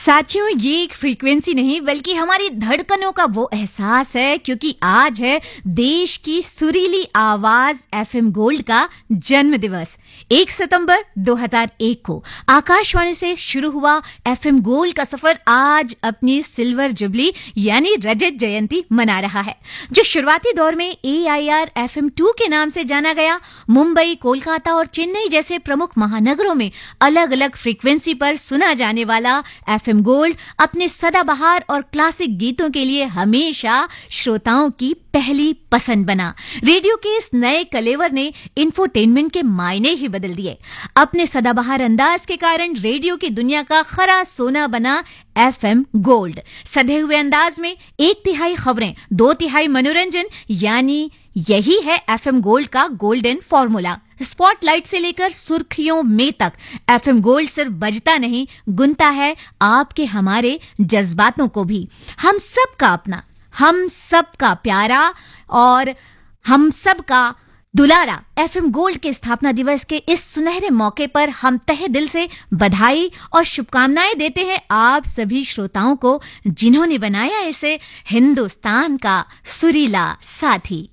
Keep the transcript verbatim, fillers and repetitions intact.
साथियों, ये एक फ्रीक्वेंसी नहीं बल्कि हमारी धड़कनों का वो एहसास है, क्योंकि आज है देश की सुरीली आवाज एफएम गोल्ड का जन्म दिवस। एक सितंबर दो हज़ार एक को आकाशवाणी से शुरू हुआ एफएम गोल्ड का सफर आज अपनी सिल्वर जुबली यानी रजत जयंती मना रहा है। जो शुरुआती दौर में एआईआर एफएम टू के नाम से जाना गया, मुंबई, कोलकाता और चेन्नई जैसे प्रमुख महानगरों में अलग अलग फ्रीक्वेंसी पर सुना जाने वाला एफएम गोल्ड अपने सदाबहार और क्लासिक गीतों के लिए हमेशा श्रोताओं की पहली पसंद बना। रेडियो के इस नए कलेवर ने इंफोटेनमेंट के मायने ही बदल दिए। अपने सदाबहार अंदाज के कारण रेडियो की दुनिया का खरा सोना बना एफएम गोल्ड। सधे हुए अंदाज में एक तिहाई खबरें, दो तिहाई मनोरंजन, यानी यही है एफएम गोल्ड का गोल्डन फॉर्मूला। स्पॉटलाइट से लेकर सुर्खियों में तक एफएम गोल्ड सिर्फ बजता नहीं, गुनता है आपके हमारे जज्बातों को भी। हम सब का अपना, हम सब का प्यारा और हम सब का दुलारा एफएम गोल्ड के स्थापना दिवस के इस सुनहरे मौके पर हम तहे दिल से बधाई और शुभकामनाएं देते हैं आप सभी श्रोताओं को, जिन्होंने बनाया इसे हिंदुस्तान का सुरीला साथी।